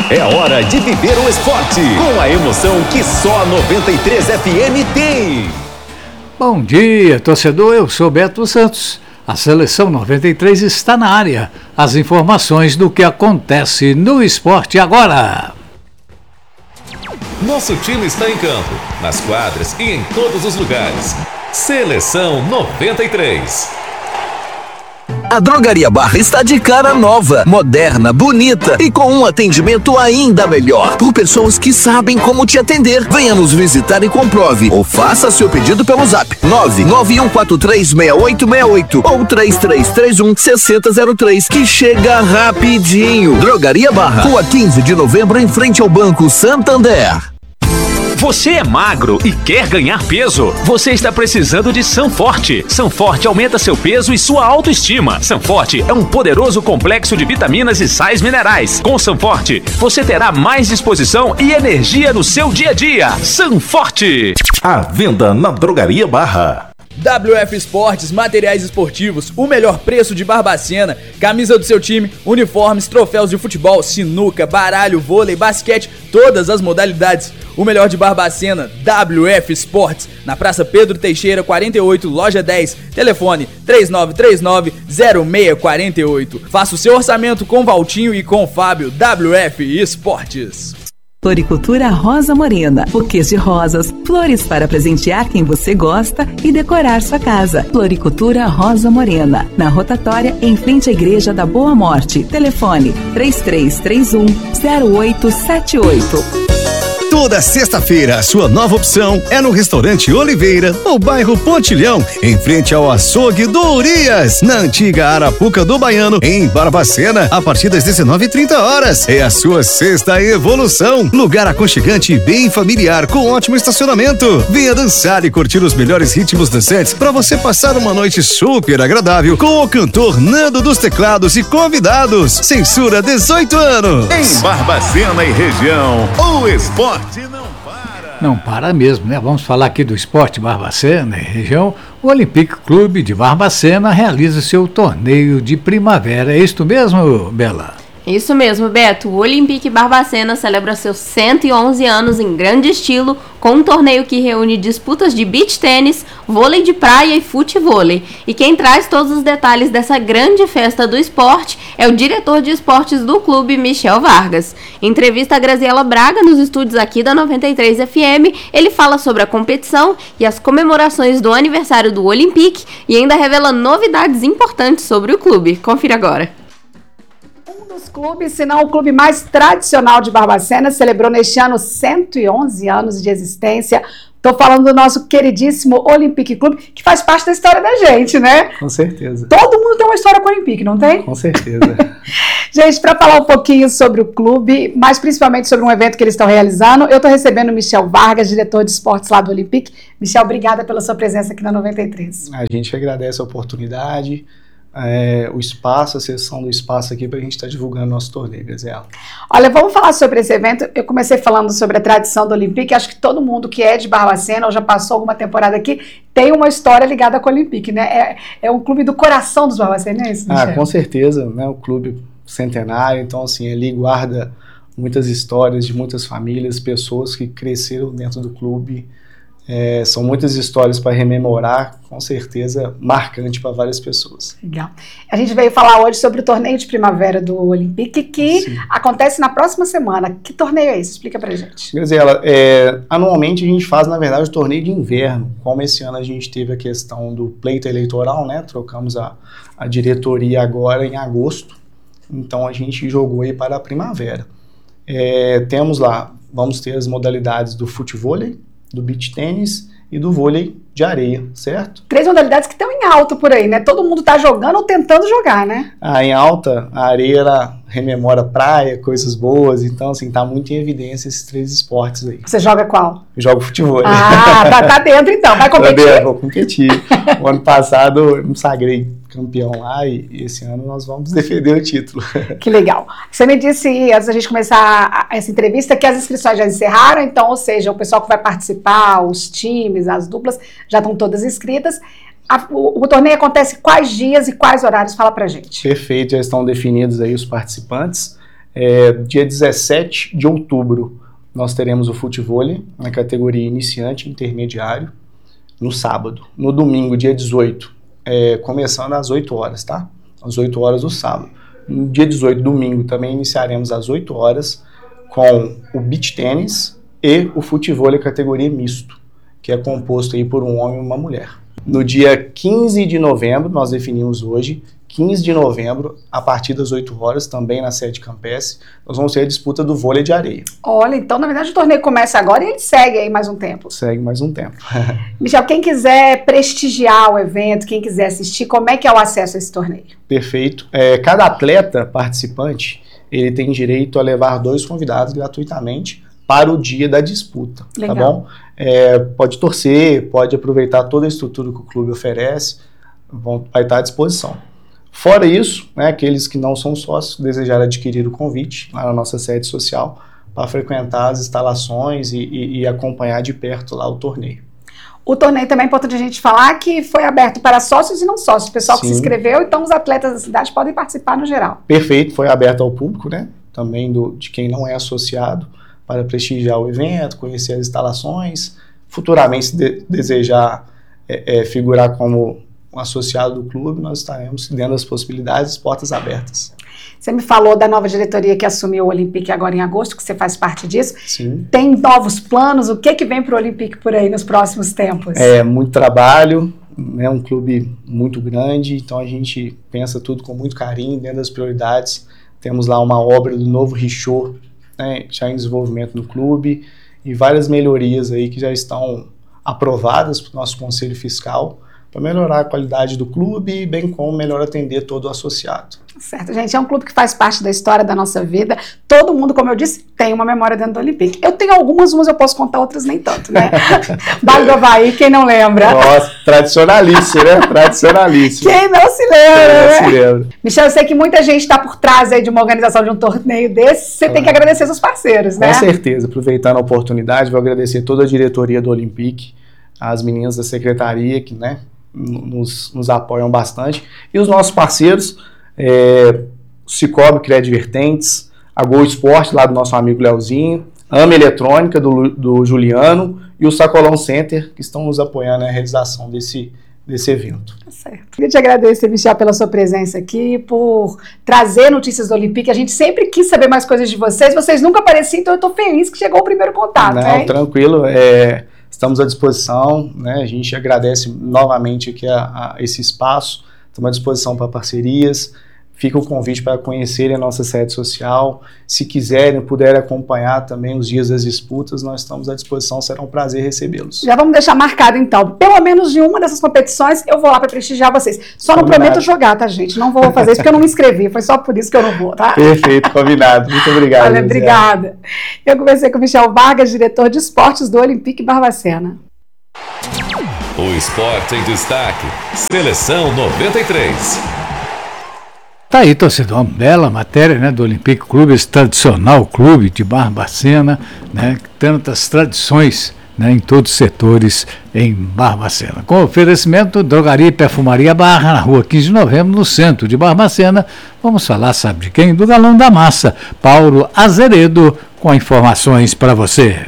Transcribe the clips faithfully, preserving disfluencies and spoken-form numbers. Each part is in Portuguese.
É hora de viver o esporte com a emoção que só a noventa e três F M tem. Bom dia, torcedor. Eu sou Beto Santos. A Seleção noventa e três está na área. As informações do que acontece no esporte agora. Nosso time está em campo, nas quadras e em todos os lugares. Seleção noventa e três. A Drogaria Barra está de cara nova, moderna, bonita e com um atendimento ainda melhor, por pessoas que sabem como te atender. Venha nos visitar e comprove, ou faça seu pedido pelo zap nove nove um quatro três seis oito seis oito ou três três três um seis zero zero três, que chega rapidinho. Drogaria Barra, Rua quinze de novembro, em frente ao Banco Santander. Você é magro e quer ganhar peso? Você está precisando de Sanforte. Sanforte aumenta seu peso e sua autoestima. Sanforte é um poderoso complexo de vitaminas e sais minerais. Com Sanforte, você terá mais disposição e energia no seu dia a dia. Sanforte. À venda na Drogaria Barra. W F Esportes, materiais esportivos, o melhor preço de Barbacena, camisa do seu time, uniformes, troféus de futebol, sinuca, baralho, vôlei, basquete, todas as modalidades. O melhor de Barbacena, W F Esportes, na Praça Pedro Teixeira, quarenta e oito, loja dez, telefone três nove três nove zero seis quatro oito. Faça o seu orçamento com Valtinho e com Fábio. W F Esportes. Floricultura Rosa Morena, buquês de rosas, flores para presentear quem você gosta e decorar sua casa. Floricultura Rosa Morena, na rotatória em frente à Igreja da Boa Morte. Telefone três três três um zero oito sete oito. Toda sexta-feira, a sua nova opção é no Restaurante Oliveira, no bairro Pontilhão, em frente ao açougue do Urias, na antiga Arapuca do Baiano, em Barbacena, a partir das dezenove e trinta horas. É a sua sexta evolução. Lugar aconchegante e bem familiar, com ótimo estacionamento. Venha dançar e curtir os melhores ritmos dançantes para você passar uma noite super agradável com o cantor Nando dos Teclados e convidados. Censura dezoito anos. Em Barbacena e região, o esporte não para. Não para mesmo, né? Vamos falar aqui do esporte Barbacena e região. O Olympique Clube de Barbacena realiza seu torneio de primavera. É isto mesmo, Bela? Isso mesmo, Beto. O Olympique Barbacena celebra seus cento e onze anos em grande estilo, com um torneio que reúne disputas de beach tênis, vôlei de praia e futevôlei. E quem traz todos os detalhes dessa grande festa do esporte é o diretor de esportes do clube, Michel Vargas. Em entrevista a Graziela Braga, nos estúdios aqui da noventa e três F M, ele fala sobre a competição e as comemorações do aniversário do Olympique e ainda revela novidades importantes sobre o clube. Confira agora. Os clubes, se não o clube mais tradicional de Barbacena, celebrou neste ano cento e onze anos de existência. Estou falando do nosso queridíssimo Olympique Clube, que faz parte da história da gente, né? Com certeza. Todo mundo tem uma história com o Olympique, não tem? Com certeza. Gente, para falar um pouquinho sobre o clube, mas principalmente sobre um evento que eles estão realizando, eu estou recebendo o Michel Vargas, diretor de esportes lá do Olympique. Michel, obrigada pela sua presença aqui na noventa e três. A gente agradece a oportunidade. É, o espaço, a sessão do espaço aqui para a gente estar tá divulgando nosso torneio, Graziela. Olha, vamos falar sobre esse evento. Eu comecei falando sobre a tradição do Olympique. Acho que todo mundo que é de Barbacena ou já passou alguma temporada aqui tem uma história ligada com o Olympique, né? É, é um clube do coração dos barbacenenses, Michel? Ah, com certeza, né? O clube centenário, então assim, ali guarda muitas histórias de muitas famílias, pessoas que cresceram dentro do clube. É, são muitas histórias para rememorar, com certeza marcante para várias pessoas. Legal. A gente veio falar hoje sobre o torneio de primavera do Olympique, que Sim. acontece na próxima semana. Que torneio é esse? Explica pra gente. Graziela, é, anualmente a gente faz, na verdade, o torneio de inverno. Como esse ano a gente teve a questão do pleito eleitoral, né? Trocamos a, a diretoria agora em agosto, então a gente jogou aí para a primavera. É, temos lá, vamos ter as modalidades do futevôlei, do beach tênis e do vôlei de areia, certo? Três modalidades que estão em alta por aí, né? Todo mundo tá jogando ou tentando jogar, né? Ah, em alta, a areia ela rememora praia, coisas boas, então assim, tá muito em evidência esses três esportes aí. Você joga qual? Eu jogo futebol. Ah, tá, tá dentro então, vai competir? Tá dentro, vou competir. O ano passado eu me sagrei campeão lá e esse ano nós vamos defender o título. Que legal. Você me disse, antes da gente começar essa entrevista, que as inscrições já encerraram, então, ou seja, o pessoal que vai participar, os times, as duplas, já estão todas inscritas. A, o, o torneio acontece quais dias e quais horários? Fala pra gente. Perfeito, já estão definidos aí os participantes. É, dia dezessete de outubro, nós teremos o futevôlei na categoria iniciante e intermediário, no sábado. No domingo, dia dezoito, é, começando às oito horas, tá? Às oito horas do sábado. No dia dezoito, domingo, também iniciaremos às oito horas com o beach tênis e o futevôlei categoria misto, que é composto aí por um homem e uma mulher. No dia quinze de novembro, nós definimos hoje, quinze de novembro, a partir das oito horas, também na sede Campestre, nós vamos ter a disputa do vôlei de areia. Olha, então, na verdade, o torneio começa agora e ele segue aí mais um tempo. Segue mais um tempo. Michel, quem quiser prestigiar o evento, quem quiser assistir, como é que é o acesso a esse torneio? Perfeito. É, cada atleta participante, ele tem direito a levar dois convidados gratuitamente para o dia da disputa. Legal. Tá bom? É, pode torcer, pode aproveitar toda a estrutura que o clube oferece, vão, vai estar à disposição. Fora isso, né, aqueles que não são sócios desejarem adquirir o convite lá na nossa sede social para frequentar as instalações e, e, e acompanhar de perto lá o torneio. O torneio também é importante a gente falar que foi aberto para sócios e não sócios, o pessoal Sim. que se inscreveu, então os atletas da cidade podem participar no geral. Perfeito, foi aberto ao público, né, também do, de quem não é associado, para prestigiar o evento, conhecer as instalações, futuramente se de, desejar é, é, figurar como um associado do clube, nós estaremos dentro das possibilidades, portas abertas. Você me falou da nova diretoria que assumiu o Olympique agora em agosto, que você faz parte disso. Sim. Tem novos planos? O que, que vem para o Olympique por aí nos próximos tempos? É, muito trabalho, é um clube muito grande, então a gente pensa tudo com muito carinho, dentro das prioridades. Temos lá uma obra do novo Richour, né, já em desenvolvimento no clube, e várias melhorias aí que já estão aprovadas para o nosso Conselho Fiscal, para melhorar a qualidade do clube, bem como melhor atender todo o associado. Certo, gente, é um clube que faz parte da história da nossa vida. Todo mundo, como eu disse, tem uma memória dentro do Olympique. Eu tenho algumas, umas eu posso contar, outras nem tanto, né? Baile do Avaí, quem não lembra? Nossa, tradicionalíssimo, né? Tradicionalíssimo. Quem não se lembra, Quem não né? se lembra. Michel, eu sei que muita gente está por trás aí de uma organização de um torneio desse. Você claro. tem que agradecer seus parceiros, né? Com certeza. Aproveitando a oportunidade, vou agradecer toda a diretoria do Olympique, as meninas da secretaria que, né, nos, nos apoiam bastante, e os nossos parceiros, é, Cicobi Crédito Vertentes, a Gol Esporte, lá do nosso amigo Leozinho, Ama Eletrônica, do, do Juliano, e o Sacolão Center, que estão nos apoiando na realização desse, desse evento. Tá certo. Queria te agradecer, Michel, pela sua presença aqui, por trazer notícias do Olympique. A gente sempre quis saber mais coisas de vocês, vocês nunca apareciam, então eu estou feliz que chegou o primeiro contato. Não, hein? Tranquilo, é, estamos à disposição, né? A gente agradece novamente aqui a, a esse espaço, estamos à disposição para parcerias. Fica o convite para conhecerem a nossa sede social. Se quiserem, puderem acompanhar também os dias das disputas, nós estamos à disposição, será um prazer recebê-los. Já vamos deixar marcado então, pelo menos de uma dessas competições eu vou lá para prestigiar vocês. Só não combinado. Prometo jogar, tá, gente? Não vou fazer isso porque eu não me inscrevi, foi só por isso que eu não vou, tá? Perfeito, combinado. Muito obrigado. Olha, obrigada. Eu conversei com o Michel Vargas, diretor de esportes do Olympique Barbacena. O esporte em destaque, Seleção noventa e três. Tá aí, torcedor, uma bela matéria, né, do Olympique Clube, esse tradicional clube de Barbacena, né, tantas tradições, né, em todos os setores em Barbacena. Com oferecimento, Drogaria e Perfumaria Barra, na rua quinze de novembro, no centro de Barbacena. Vamos falar, sabe de quem? Do Galão da Massa, Paulo Azeredo, com informações para você.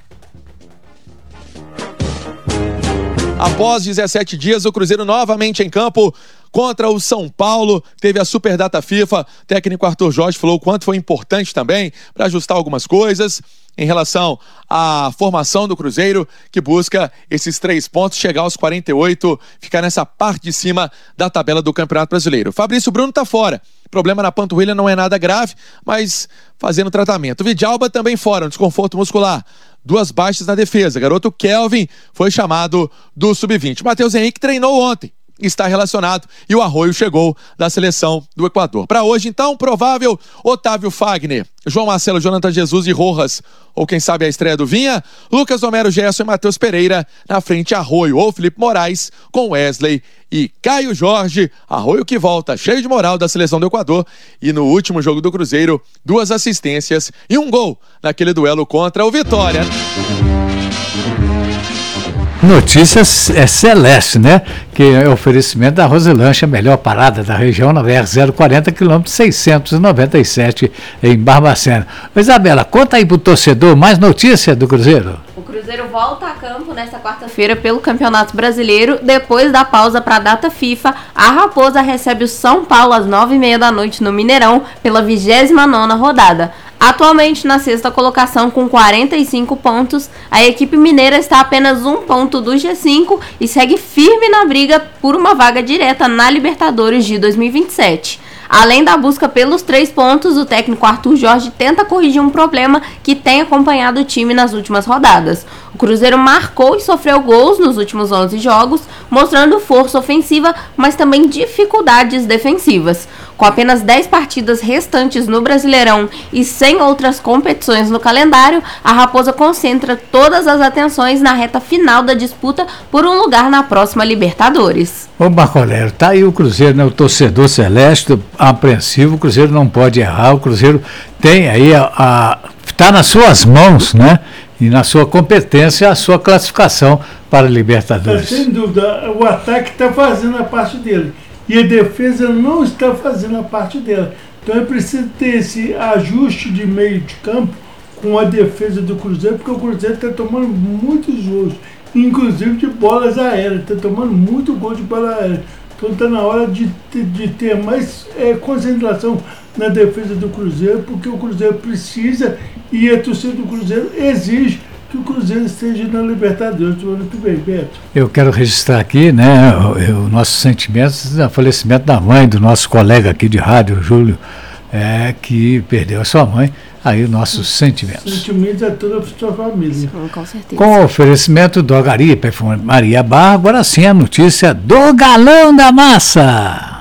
Após dezessete dias, o Cruzeiro novamente em campo contra o São Paulo, teve a Super Data FIFA, o técnico Arthur Jorge falou o quanto foi importante também para ajustar algumas coisas em relação à formação do Cruzeiro, que busca esses três pontos, chegar aos quarenta e oito, ficar nessa parte de cima da tabela do Campeonato Brasileiro. Fabrício Bruno está fora, problema na panturrilha, não é nada grave, mas fazendo tratamento. Vidalba também fora, um desconforto muscular. Duas baixas na defesa, garoto Kelvin foi chamado do sub vinte. Matheus Henrique treinou ontem, está relacionado, e o Arroio chegou da seleção do Equador. Para hoje, então, provável Otávio Fagner, João Marcelo, Jonathan Jesus e Rojas, ou quem sabe a estreia do Vinha, Lucas Homero, Gerson e Matheus Pereira, na frente Arroio ou Felipe Moraes, com Wesley e Caio Jorge. Arroio que volta cheio de moral da seleção do Equador, e no último jogo do Cruzeiro, duas assistências e um gol naquele duelo contra o Vitória. Notícia é celeste, né? Que é oferecimento da Roselanche, a melhor parada da região, na B R zero quarenta, quilômetro seiscentos e noventa e sete, em Barbacena. Isabela, conta aí pro torcedor mais notícia do Cruzeiro. O Cruzeiro volta a campo nesta quarta-feira pelo Campeonato Brasileiro. Depois da pausa para a data FIFA, a Raposa recebe o São Paulo às nove e meia da noite no Mineirão pela vigésima nona rodada. Atualmente na sexta colocação com quarenta e cinco pontos, a equipe mineira está a apenas um ponto do G cinco e segue firme na briga por uma vaga direta na Libertadores de dois mil e vinte e sete. Além da busca pelos três pontos, o técnico Arthur Jorge tenta corrigir um problema que tem acompanhado o time nas últimas rodadas. O Cruzeiro marcou e sofreu gols nos últimos onze jogos, mostrando força ofensiva, mas também dificuldades defensivas. Com apenas dez partidas restantes no Brasileirão e sem outras competições no calendário, a Raposa concentra todas as atenções na reta final da disputa por um lugar na próxima Libertadores. Ô Marco Aurélio, tá aí o Cruzeiro, né? O torcedor celeste, apreensivo, o Cruzeiro não pode errar, o Cruzeiro tem aí, a, a, tá nas suas mãos, né? E na sua competência, a sua classificação para a Libertadores. Sem dúvida, o ataque está fazendo a parte dele. E a defesa não está fazendo a parte dela. Então é preciso ter esse ajuste de meio de campo com a defesa do Cruzeiro, porque o Cruzeiro está tomando muitos gols, inclusive de bolas aéreas, está tomando muito gol de bola aérea. Então está na hora de, de ter mais é, concentração na defesa do Cruzeiro, porque o Cruzeiro precisa e a torcida do Cruzeiro exige que o Cruzeiro esteja na Libertadores do ano que vem, Beto. Eu quero registrar aqui, né, o, o nossos sentimentos no falecimento da mãe do nosso colega aqui de rádio, Júlio, é, que perdeu a sua mãe. Aí os nossos sentimentos. Sentimentos a toda a sua família. Sim, com certeza. Com o oferecimento do Drogaria Perfumaria Bar, agora sim a notícia do Galão da Massa.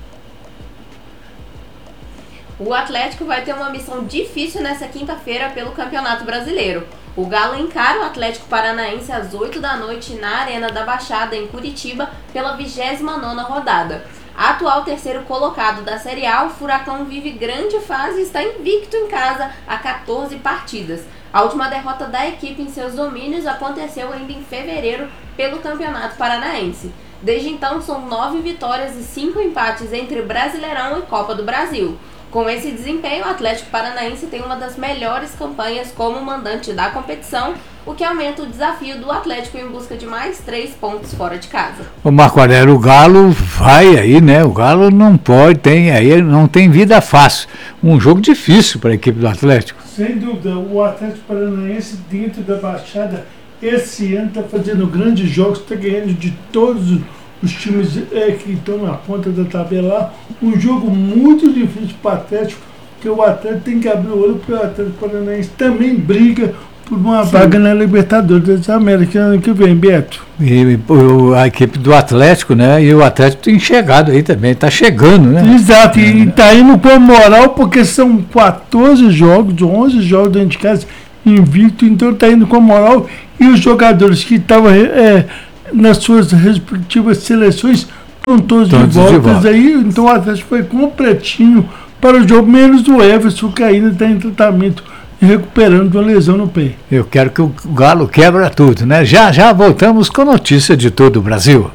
O Atlético vai ter uma missão difícil nessa quinta-feira pelo Campeonato Brasileiro. O Galo encara o Atlético Paranaense às oito da noite na Arena da Baixada, em Curitiba, pela vigésima nona rodada. Atual terceiro colocado da Série A, o Furacão vive grande fase e está invicto em casa há quatorze partidas. A última derrota da equipe em seus domínios aconteceu ainda em fevereiro pelo Campeonato Paranaense. Desde então, são nove vitórias e cinco empates entre Brasileirão e Copa do Brasil. Com esse desempenho, o Atlético Paranaense tem uma das melhores campanhas como mandante da competição, o que aumenta o desafio do Atlético em busca de mais três pontos fora de casa. O Marco Aurélio, o Galo vai aí, né? O Galo não pode, tem aí, não tem vida fácil. Um jogo difícil para a equipe do Atlético. Sem dúvida, o Atlético Paranaense dentro da Baixada, esse ano está fazendo grandes jogos, está ganhando de todos os times é, que estão na ponta da tabela. Um jogo muito difícil para o Atlético, porque o Atlético tem que abrir o olho, porque o Atlético Paranaense também briga por uma Sim. vaga na Libertadores da América ano que vem, Beto. E o, a equipe do Atlético, né? E o Atlético tem chegado aí também, está chegando, né? Exato, e está indo com moral, porque são quatorze jogos, onze jogos dentro de casa, invicto, então está indo com moral. E os jogadores que estavam é, nas suas respectivas seleções estão todos, todos de, volta, de volta aí, então o Atlético foi completinho para o jogo, menos o Everson, que ainda está em tratamento, recuperando de uma lesão no pé. Eu quero que o Galo quebra tudo, né? Já já voltamos com notícia de todo o Brasil.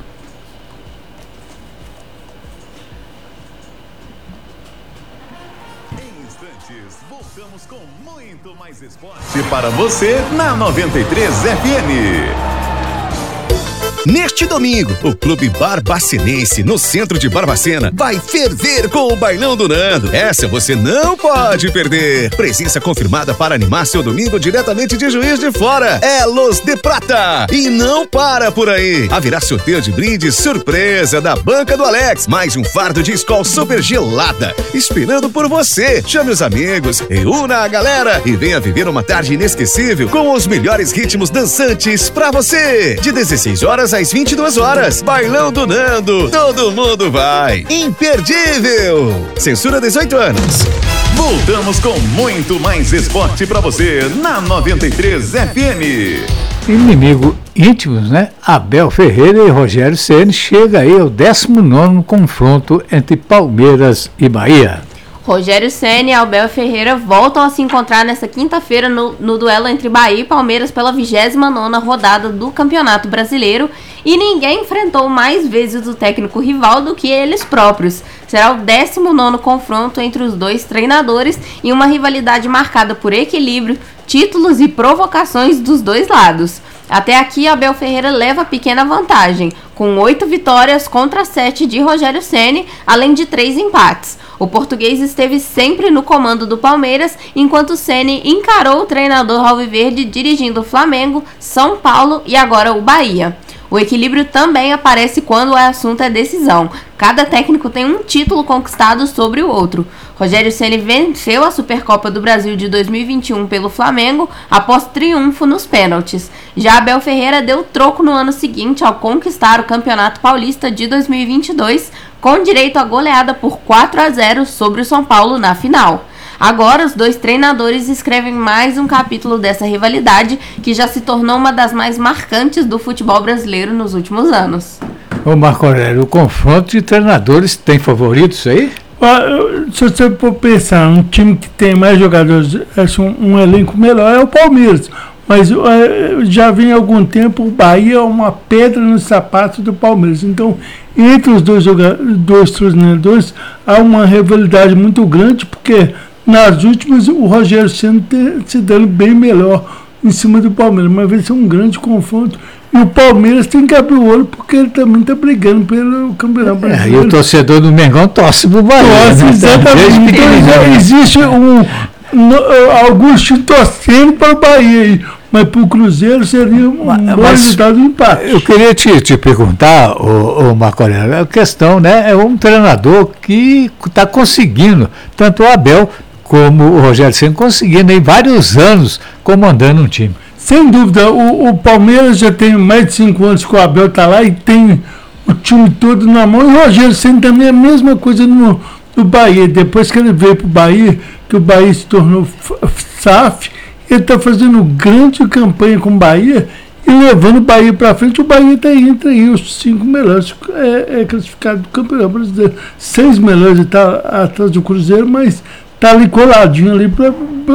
Em instantes, voltamos com muito mais esporte para você na noventa e três F M. Neste domingo, o Clube Barbacenense, no centro de Barbacena, vai ferver com o Bailão do Nando. Essa você não pode perder. Presença confirmada para animar seu domingo diretamente de Juiz de Fora. É Los de Prata. E não para por aí. Haverá sorteio de brinde surpresa da Banca do Alex. Mais um fardo de Skol super gelada, esperando por você. Chame os amigos, reúna a galera e venha viver uma tarde inesquecível com os melhores ritmos dançantes pra você. De dezesseis horas às vinte e duas horas. Bailão do Nando. Todo mundo vai. Imperdível. Censura dezoito anos. Voltamos com muito mais esporte pra você na noventa e três F M. Inimigo íntimos, né? Abel Ferreira e Rogério Ceni chega aí ao décimo nono confronto entre Palmeiras e Bahia. Rogério Ceni e Abel Ferreira voltam a se encontrar nesta quinta-feira no, no duelo entre Bahia e Palmeiras pela vigésima nona rodada do Campeonato Brasileiro, e ninguém enfrentou mais vezes o técnico rival do que eles próprios. Será o décimo nono confronto entre os dois treinadores em uma rivalidade marcada por equilíbrio, títulos e provocações dos dois lados. Até aqui, Abel Ferreira leva pequena vantagem, com oito vitórias contra sete de Rogério Ceni, além de três empates. O português esteve sempre no comando do Palmeiras, enquanto Ceni encarou o treinador alviverde dirigindo o Flamengo, São Paulo e agora o Bahia. O equilíbrio também aparece quando o assunto é decisão. Cada técnico tem um título conquistado sobre o outro. Rogério Ceni venceu a Supercopa do Brasil de dois mil e vinte e um pelo Flamengo após triunfo nos pênaltis. Já Abel Ferreira deu troco no ano seguinte ao conquistar o Campeonato Paulista de dois mil e vinte e dois, com direito a goleada por quatro a zero sobre o São Paulo na final. Agora, os dois treinadores escrevem mais um capítulo dessa rivalidade, que já se tornou uma das mais marcantes do futebol brasileiro nos últimos anos. Ô Marco Aurélio, o confronto de treinadores tem favoritos aí? Se você for pensar, um time que tem mais jogadores, acho um, um elenco melhor é o Palmeiras. Mas uh, já vem há algum tempo o Bahia é uma pedra no sapato do Palmeiras. Então, entre os dois, dois treinadores, há uma rivalidade muito grande, porque nas últimas o Rogério Ceni se dando bem melhor em cima do Palmeiras. Mas vai ser um grande confronto. E o Palmeiras tem que abrir o olho, porque ele também está brigando pelo Campeonato Brasileiro. É, e o torcedor do Mengão torce pro Bahia. Torce, né? Exatamente. Então, existe um, um, alguns torcendo para o Bahia, mas para o Cruzeiro seria um mas, bom resultado de empate. Eu queria te, te perguntar, ô, ô Marco Aurélio, a questão, né, é um treinador que está conseguindo, tanto o Abel como o Rogério Ceni, conseguindo em vários anos comandando um time. Sem dúvida, o, o Palmeiras já tem mais de cinco anos que o Abel está lá e tem o time todo na mão. E o Rogério Ceni também é a mesma coisa no, no Bahia. Depois que ele veio para o Bahia, que o Bahia se tornou S A F, ele está fazendo grande campanha com o Bahia e levando o Bahia para frente. O Bahia está entre aí os cinco melhores, é, é classificado do Campeonato Brasileiro. Seis melhores está atrás do Cruzeiro, mas está ali coladinho ali para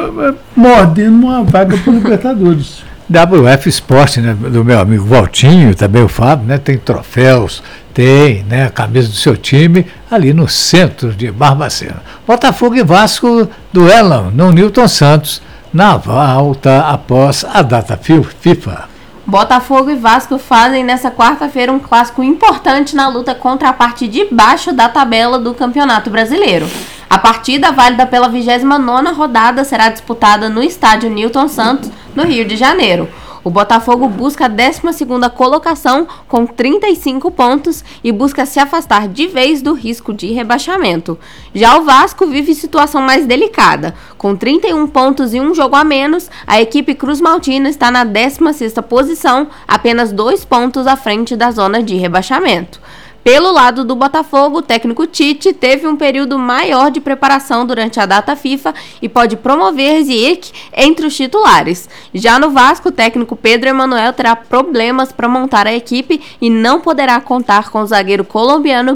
mordendo uma vaga para o Libertadores. W F Sport, né, do meu amigo Valtinho, também o Fábio, né, tem troféus, tem, né, a camisa do seu time ali no centro de Barbacena. Botafogo e Vasco duelam no Newton Santos na volta após a data FIFA. Botafogo e Vasco fazem nessa quarta-feira um clássico importante na luta contra a parte de baixo da tabela do Campeonato Brasileiro. A partida, válida pela vigésima nona rodada, será disputada no estádio Newton Santos, no Rio de Janeiro. O Botafogo busca a décima segunda colocação com trinta e cinco pontos e busca se afastar de vez do risco de rebaixamento. Já o Vasco vive situação mais delicada. Com trinta e um pontos e um jogo a menos, a equipe Cruz Maltina está na décima sexta posição, apenas dois pontos à frente da zona de rebaixamento. Pelo lado do Botafogo, o técnico Tite teve um período maior de preparação durante a data FIFA e pode promover Ziyech entre os titulares. Já no Vasco, o técnico Pedro Emanuel terá problemas para montar a equipe e não poderá contar com o zagueiro colombiano